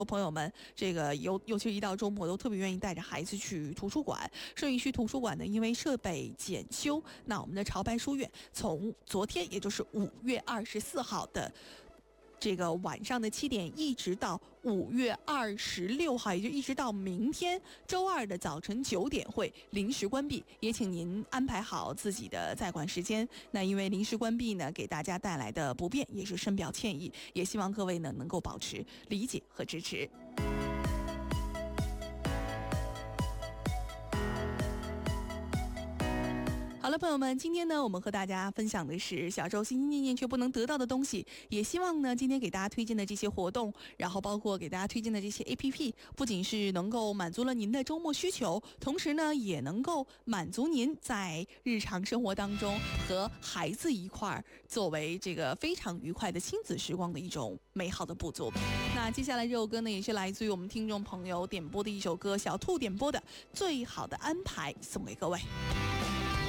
朋友们，这个尤其一到周末都特别愿意带着孩子去图书馆。顺义区图书馆呢，因为设备检修，那我们的潮白书院从昨天，也就是5月24号的这个晚上的7点，一直到5月26号，也就一直到明天周二的早晨9点会临时关闭，也请您安排好自己的在馆时间。那因为临时关闭呢，给大家带来的不便，也是深表歉意，也希望各位呢能够保持理解和支持。好了，朋友们，今天呢，我们和大家分享的是小周心心念念却不能得到的东西。也希望呢，今天给大家推荐的这些活动，然后包括给大家推荐的这些 APP， 不仅是能够满足了您的周末需求，同时呢，也能够满足您在日常生活当中和孩子一块儿作为这个非常愉快的亲子时光的一种美好的补足。那接下来这首歌呢，也是来自于我们听众朋友点播的一首歌，小兔点播的《最好的安排》，送给各位。